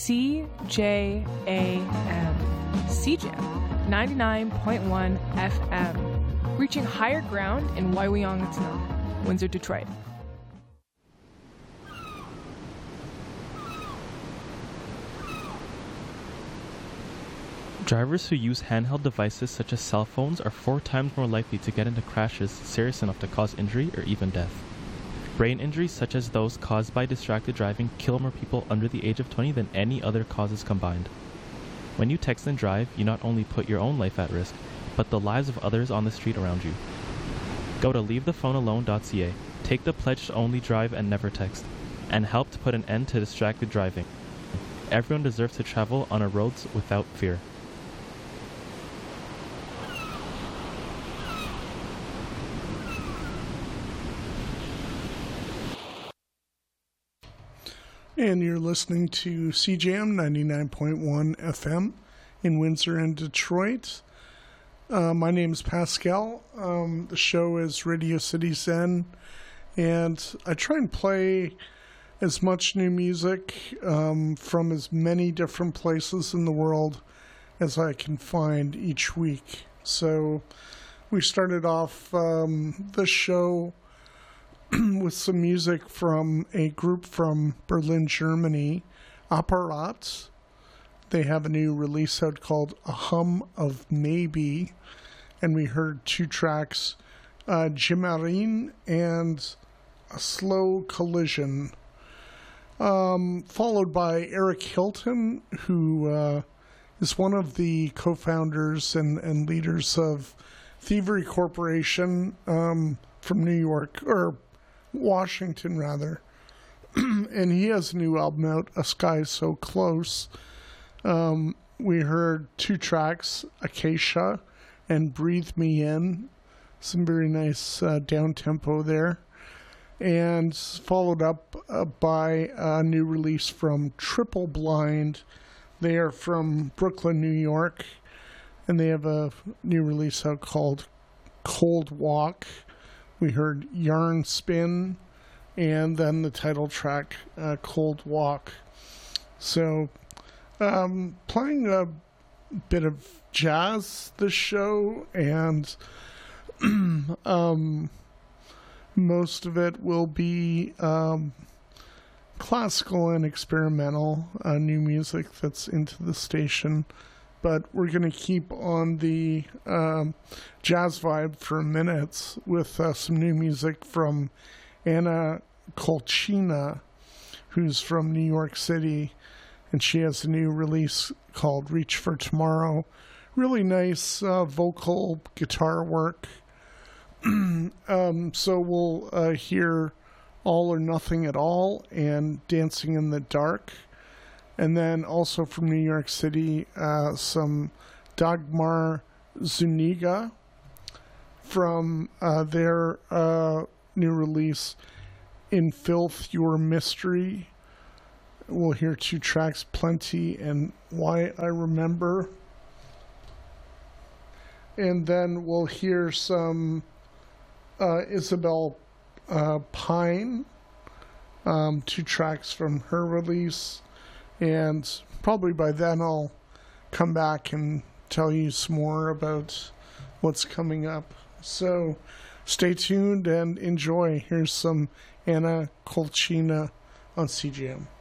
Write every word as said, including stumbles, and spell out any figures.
C J A M, C J A M, ninety-nine point one F M, reaching higher ground in Waiwiongtana, Windsor, Detroit. Drivers who use handheld devices such as cell phones are four times more likely to get into crashes serious enough to cause injury or even death. Brain injuries such as those caused by distracted driving kill more people under the age of twenty than any other causes combined. When you text and drive, you not only put your own life at risk, but the lives of others on the street around you. Go to leave the phone alone dot c a, take the pledge to only drive and never text, and help to put an end to distracted driving. Everyone deserves to travel on our roads without fear. And you're listening to C J A M ninety-nine point one F M in Windsor and Detroit. Uh, my name is Pascal. Um, the show is Radio City Zen, and I try and play as much new music um, from as many different places in the world as I can find each week. So we started off um, the show with some music from a group from Berlin, Germany, Apparat. They have a new release out called A Hum of Maybe, and we heard two tracks, uh, Jimarine and A Slow Collision, um, followed by Eric Hilton, who uh, is one of the co-founders and, and leaders of Thievery Corporation um, from New York, or Washington rather, and he has a new album out, A Sky So Close. Um, we heard two tracks, Acacia and Breathe Me In, some very nice uh, down tempo there, and followed up uh, by a new release from Triple Blind. They are from Brooklyn, New York, and they have a new release out called Cold Walk. We heard Yarn Spin, and then the title track, uh, Cold Walk. So, um, playing a bit of jazz this show, and um, most of it will be um, classical and experimental uh, new music that's into the station. But we're going to keep on the um, jazz vibe for a minute with uh, some new music from Anna Kolchina, who's from New York City, and she has a new release called Reach for Tomorrow. Really nice uh, vocal guitar work. um, so we'll uh, hear All or Nothing at All and Dancing in the Dark. And then also from New York City, uh, some Dagmar Zuniga from uh, their uh, new release, In Filth Your Mystery. We'll hear two tracks, Plenty and Why I Remember. And then we'll hear some uh, Isabel uh, Pine, um, two tracks from her release. And probably by then I'll come back and tell you some more about what's coming up. So stay tuned and enjoy. Here's some Anna Kolchina on C G M.